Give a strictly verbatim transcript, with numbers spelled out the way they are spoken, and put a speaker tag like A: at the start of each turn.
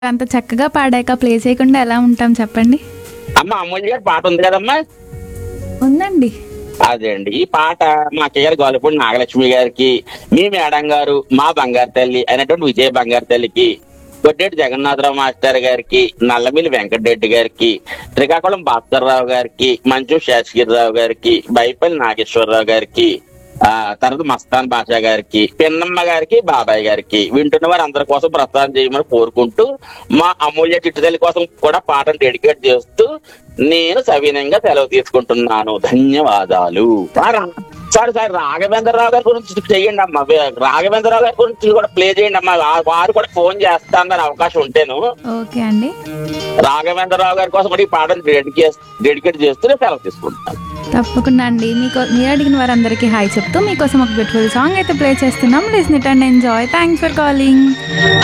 A: అంత చక్కగా పాడాక ప్లే చేయకుండా ఎలా ఉంటాం చెప్పండి?
B: అమ్మ అమూల్య గారి పాట ఉంది కదమ్మా.
A: ఉందండి.
B: అదే అండి ఈ పాట మా అక్కయ్య గారు గోలపూడి నాగలక్ష్మి గారికి, మీ మేడం గారు మా బంగారు తల్లి అయినటువంటి విజయ బంగారు తల్లికి, కొట్టేటి జగన్నాథరావు మాస్టర్ గారికి, నల్లమిల్లి వెంకటరెడ్డి గారికి, శ్రీకాకుళం భాస్కర్రావు గారికి, మంచు శేషగిరిరావు గారికి, బైపల్లి నాగేశ్వరరావు గారికి, ఆ తర్వాత మస్తాన్ బాషా గారికి, పిన్నమ్మ గారికి, బాబాయ్ గారికి, వింటున్న వారు అందరి కోసం ప్రసారం చేయమని కోరుకుంటూ, మా అమూల్య చిట్టుతల్లి కోసం కూడా పాటను డెడికేట్ చేస్తూ నేను సవినయంగా సెలవు తీసుకుంటున్నాను. ధన్యవాదాలు. సార్ సార్ రాఘవేంద్రరావు గారి గురించి చెయ్యండి అమ్మా. రాఘవేంద్రరావు గారి గురించి కూడా ప్లే చేయండి అమ్మా. వారు కూడా ఫోన్ చేస్తానని అవకాశం ఉంటేను.
A: ఓకే అండి.
B: రాఘవేంద్రరావు గారి కోసం కూడా ఈ పాటను డెడికేట్ డెడికేట్ చేస్తూ నేను సెలవు తీసుకుంటాను.
A: తప్పకుండా అండి. మీకు మీరు అడిగిన వారందరికీ హాయ్ చెప్తూ మీకోసం ఒక బ్యూటిఫుల్ సాంగ్ అయితే ప్లే చేస్తున్నాం. Listen it and enjoy. Thanks for calling.